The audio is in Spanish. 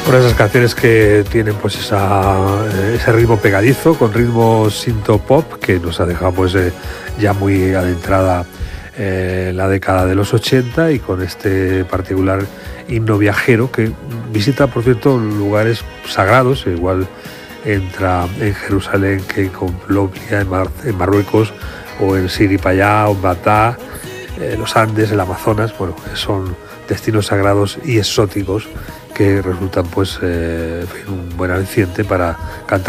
Una de esas canciones que tienen pues ese ritmo pegadizo, con ritmo synth-pop, que nos ha dejado pues ya muy adentrada la década de los 80, y con este particular himno viajero que visita, por cierto, lugares sagrados. Igual entra en Jerusalén que con Loblia en Marruecos, o en Siripayá o en Batá, los Andes, el Amazonas. Bueno, son destinos sagrados y exóticos que resultan pues un buen aliciente para cantar